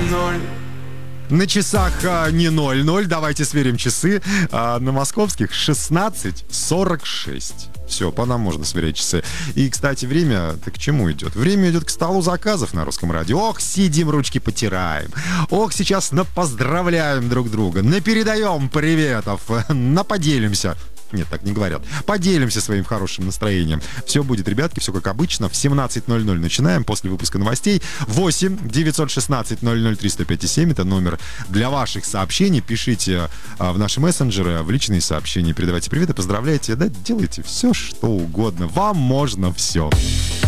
ноль. На часах не 00, давайте сверим часы. На московских 16:46. Все, по нам можно сверять часы. И, кстати, время-то к чему идет? Время идет к столу заказов на Русском радио. Ох, сидим, ручки потираем. Ох, сейчас напоздравляем друг друга, напередаем приветов, наподелимся. Нет, так не говорят. Поделимся своим хорошим настроением. Все будет, ребятки, все как обычно. В 17:00 начинаем после выпуска новостей. 8-916-003-105-7. Это номер для ваших сообщений. Пишите в наши мессенджеры, в личные сообщения. Передавайте приветы, поздравляйте. Да, делайте все, что угодно. Вам можно все.